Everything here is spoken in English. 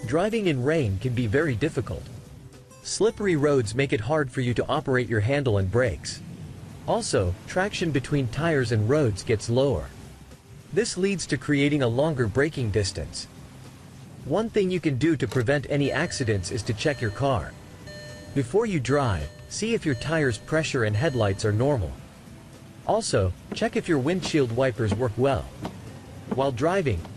Driving in rain can be very difficult. Slippery roads make it hard for you to operate your handle and brakes. Also, traction between tires and roads gets lower. This leads to creating a longer braking distance. One thing you can do to prevent any accidents is to check your car. Before you drive, see if your tires' pressure and headlights are normal. Also, check if your windshield wipers work well. While driving,